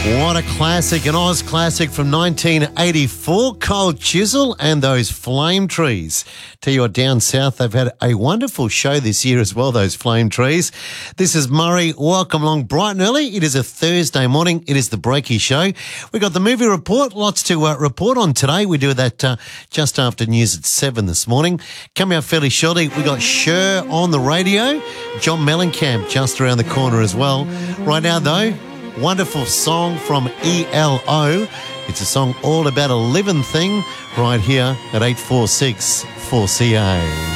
What a classic, an Oz classic from 1984, Cold Chisel and those Flame Trees. Tell you what, down south, they've had a wonderful show this year as well, those Flame Trees. This is Murray. Welcome along bright and early. It is a Thursday morning. It is the Breaky Show. We got the movie report, lots to report on today. We do that just after news at 7 this morning. Coming up fairly shortly, we got Cher on the radio, John Mellencamp just around the corner as well. Right now, though, wonderful song from ELO. It's a song all about a living thing right here at 846 4CA.